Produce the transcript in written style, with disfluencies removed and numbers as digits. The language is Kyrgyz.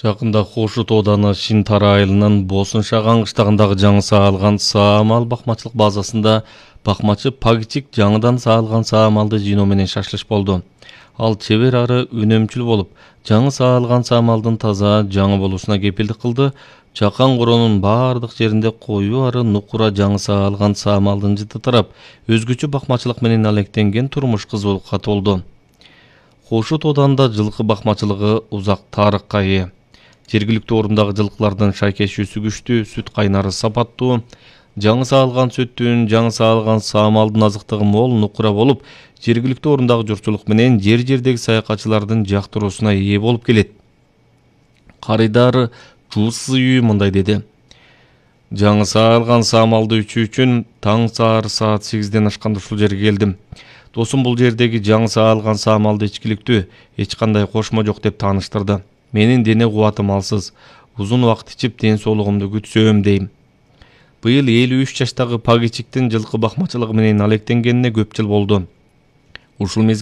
Жакында Хошут ооданы Шинтара айылынын Босын Шаган кыштагындагы жаңы саалган саамал бакмачылык базасында бакмачы Пагичик жаңыдан саалган саамалды жыйноо менен шашлыш болду. Ал чебер ары үнөмчүл болуп, жаңы саалган саамалдын таза жаңы болушуна кепилдик кылды. Чакан коронун бардык жеринде коюу ары нукура жаңы саалган саамалдын жыты тарап, өзгөчө бакмачылык менен алектенген турмуш кызуулукка толду. Хошут ооданда жылкы бакмачылыгы узак тарыхка ээ. Жергиликтүү орундагы жылкылардын шайкешүүсү күчтүү, сүт кайнары сапаттуу, жаңы саалган сүттүн, жаңы саалган саамалдын азыктыгы мол нукура болуп, жергиликтүү орундагы журтчулук менен жер-жердеги саякатчылардын жактыруусуна ээ болуп келет. Карыйдар Чусуй мындай деди. Жаңы саалган саамалды ичүү үчүн таң саар саат 8ден ашканда ушул жерге келдим. Досум бул жердеги жаңы саалган саамалды ичкиликтүү, эч кандай кошмо жок деп тааныштырды. Менин дене кубатым алсыз, узун убакыт ичип ден соолугумду күтсөм дейм. Быйыл 53 жаштагы Пагичиктин жылкы бакмачылыгы менен алектенгенине көп жыл болду. Ушул